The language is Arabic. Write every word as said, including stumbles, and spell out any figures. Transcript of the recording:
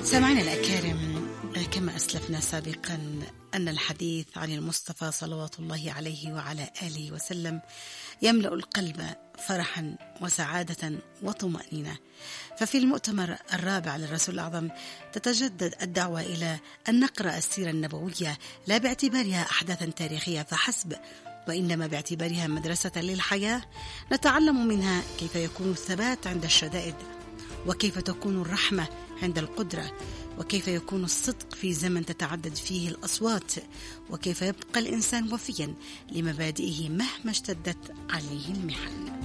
سمعنا الأكارم، كما أسلفنا سابقا أن الحديث عن المصطفى صلوات الله عليه وعلى آله وسلم يملأ القلب فرحا وسعادة وطمأنينة. ففي المؤتمر الرابع للرسول الأعظم تتجدد الدعوة إلى أن نقرأ السيرة النبوية لا باعتبارها أحداثا تاريخية فحسب، وإنما باعتبارها مدرسة للحياة نتعلم منها كيف يكون الثبات عند الشدائد، وكيف تكون الرحمة عند القدرة، وكيف يكون الصدق في زمن تتعدد فيه الأصوات، وكيف يبقى الإنسان وفيا لمبادئه مهما اشتدت عليه المحن.